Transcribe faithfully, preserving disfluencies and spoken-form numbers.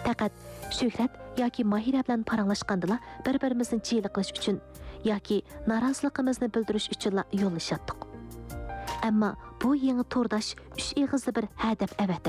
Faqat Shuhrat yoki Mahira bilan paranglashgandala bir-birimizni jiyli qilish uchun yoki noroziligimizni bildirish uchun yo'llashatdik. Ammo bu yangi to'rdosh uch ig'izli bir hadab avat